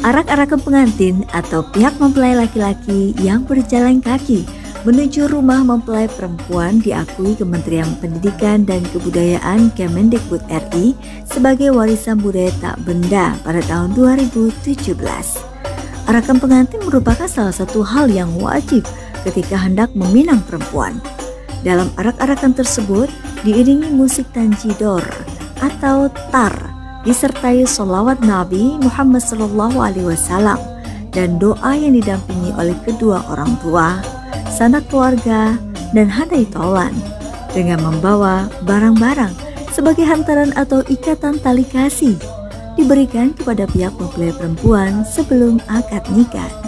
Arak-arakan pengantin atau pihak mempelai laki-laki yang berjalan kaki menuju rumah mempelai perempuan diakui Kementerian Pendidikan dan Kebudayaan Kemendikbud RI sebagai warisan budaya tak benda pada tahun 2017. Arakan pengantin merupakan salah satu hal yang wajib ketika hendak meminang perempuan. Dalam arak-arakan tersebut diiringi musik tanjidor atau tar, disertai sholawat Nabi Muhammad SAW dan doa yang didampingi oleh kedua orang tua, sanak keluarga, dan handai tolan dengan membawa barang-barang sebagai hantaran atau ikatan tali kasih diberikan kepada pihak mempelai perempuan sebelum akad nikah.